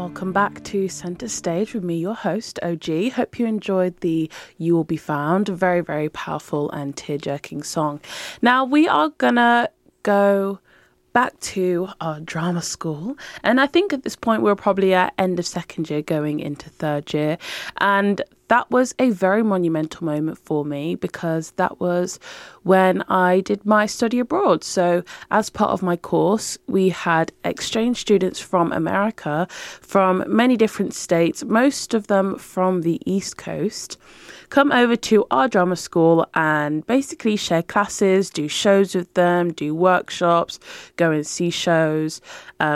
Welcome back to Centre Stage with me, your host, OG. Hope you enjoyed the You Will Be Found, a very, very powerful and tear-jerking song. Now, we are gonna go back to our drama school, and I think at this point we're probably at end of second year going into third year, and that was a very monumental moment for me because that was when I did my study abroad. So as part of my course, we had exchange students from America, from many different states, most of them from the East Coast, come over to our drama school and basically share classes, do shows with them, do workshops, go and see shows,